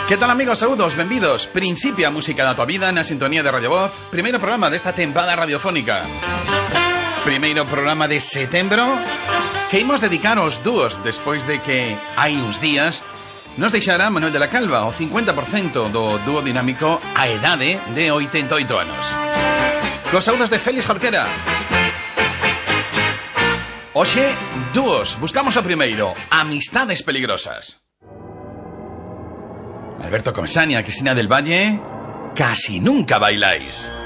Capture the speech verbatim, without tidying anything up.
Que tal, amigos? Saúdos, benvidos. Principia a música da tua vida na sintonía de Radio Voz. Primeiro programa desta tempada radiofónica. Primeiro programa de setembro que imos dedicar aos dúos despois de que hai uns días nos deixara Manuel de la Calva, o cincuenta por cento do dúo dinámico a edade de oitenta e oito anos. Cos saúdos de Félix Jorquera. Hoxe, dúos. Buscamos o primeiro, Amistades Peligrosas. Alberto Comesaña, Cristina del Valle, Casi Nunca Bailáis.